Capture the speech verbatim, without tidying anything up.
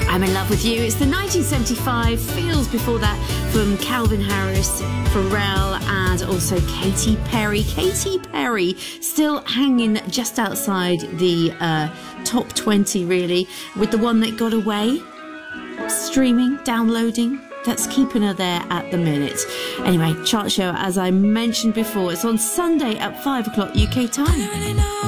I'm in Love With You. It's the nineteen seventy-five Feels before that from Calvin Harris, Pharrell, and also Katy Perry. Katy Perry still hanging just outside the uh, top twenty, really, with the one that got away. Streaming, downloading. That's keeping her there at the minute. Anyway, Chart Show, as I mentioned before, it's on Sunday at five o'clock U K time.